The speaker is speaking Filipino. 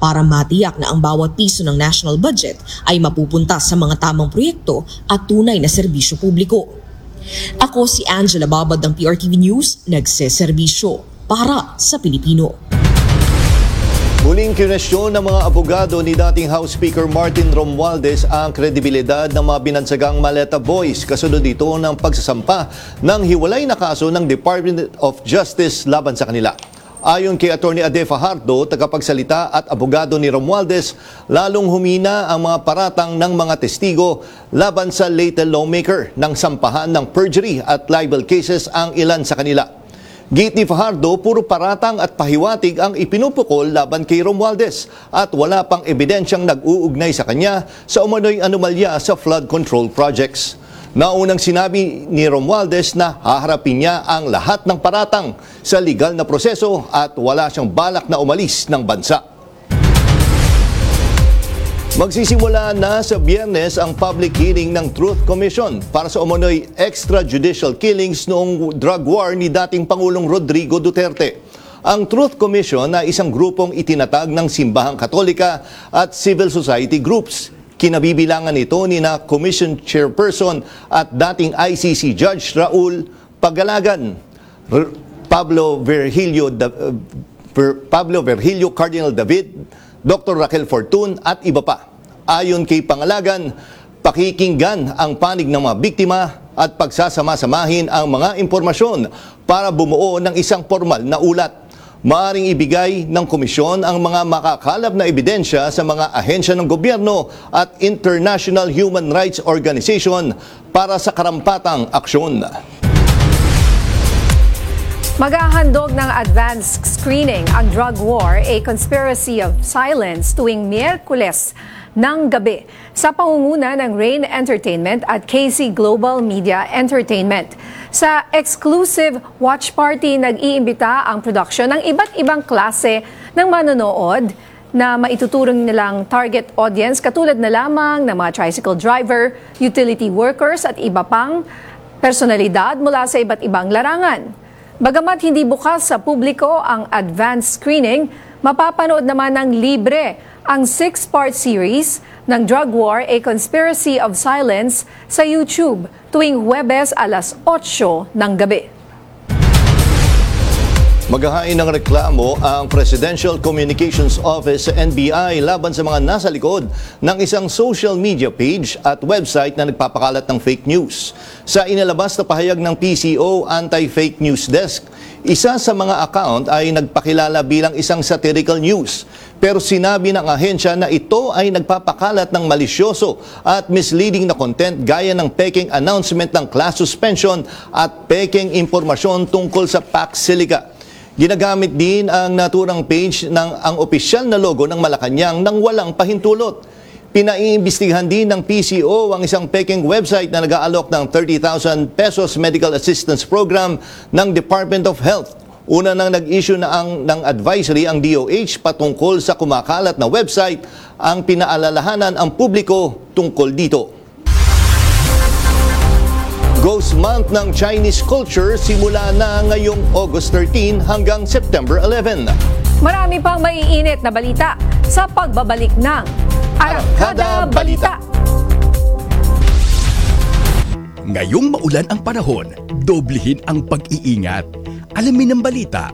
para matiyak na ang bawat piso ng national budget ay mapupunta sa mga tamang proyekto at tunay na serbisyo publiko. Ako si Angela Babad ng PRTV News, nagseserbisyo para sa Pilipino. Muling kinwestiyon ng mga abogado ni dating House Speaker Martin Romualdez ang kredibilidad ng mga binansagang Maleta Boys kasunod dito ng pagsasampa ng hiwalay na kaso ng Department of Justice laban sa kanila. Ayon kay Atty. Ade Fajardo, tagapagsalita at abogado ni Romualdez, lalong humina ang mga paratang ng mga testigo laban sa late lawmaker nang sampahan ng perjury at libel cases ang ilan sa kanila. Git ni Fajardo, puro paratang at pahiwatig ang ipinupukol laban kay Romualdez at wala pang ebidensyang nag-uugnay sa kanya sa umano'y anomalya sa flood control projects. Naunang sinabi ni Romualdez na haharapin niya ang lahat ng paratang sa legal na proseso at wala siyang balak na umalis ng bansa. Magsisimula na sa Biyernes ang public hearing ng Truth Commission para sa umano'y extrajudicial killings noong drug war ni dating Pangulong Rodrigo Duterte. Ang Truth Commission ay isang grupong itinatag ng Simbahang Katolika at civil society groups. Kinabibilangan ito ni na Commission Chairperson at dating ICC Judge Raul Pagalagan, Pablo Virgilio Cardinal David, Dr. Raquel Fortun at iba pa. Ayon kay Pangalagan, pakikinggan ang panig ng mga biktima at pagsasama-samahin ang mga impormasyon para bumuo ng isang formal na ulat. Maaring ibigay ng komisyon ang mga makakalap na ebidensya sa mga ahensya ng gobyerno at international human rights organization para sa karampatang aksyon. Maghahandog ng advanced screening ang drug war, a conspiracy of silence tuwing Miyerkules ng gabi sa pangunguna ng Rain Entertainment at KC Global Media Entertainment. Sa exclusive watch party, nag-iimbita ang production ng iba't ibang klase ng manonood na maituturing nilang target audience katulad na lamang ng mga tricycle driver, utility workers at iba pang personalidad mula sa iba't ibang larangan. Bagamat hindi bukas sa publiko ang advanced screening, mapapanood naman ng libre ang 6-part series ng Drug War, a Conspiracy of Silence sa YouTube tuwing Huwebes alas 8 ng gabi. Maghahain ng reklamo ang Presidential Communications Office sa NBI laban sa mga nasa likod ng isang social media page at website na nagpapakalat ng fake news. Sa inilabas na pahayag ng PCO Anti-Fake News Desk, isa sa mga account ay nagpakilala bilang isang satirical news. Pero sinabi ng ahensya na ito ay nagpapakalat ng malisyoso at misleading na content gaya ng peking announcement ng class suspension at peking impormasyon tungkol sa Pax Silica. Ginagamit din ang naturang page ng ang opisyal na logo ng Malacanang nang walang pahintulot. Pinaiimbestigahan din ng PCO ang isang peking website na nag-aalok ng 30,000 pesos medical assistance program ng Department of Health. Una nang nag-issue ng advisory ang DOH patungkol sa kumakalat na website, ang pinaalalahanan ang publiko tungkol dito. Ghost Month ng Chinese culture simula na ngayong August 13 hanggang September 11. Marami pang maiinit na balita sa pagbabalik ng Arangkada Balita. Ngayong maulan ang panahon, doblehin ang pag-iingat. Alamin ang balita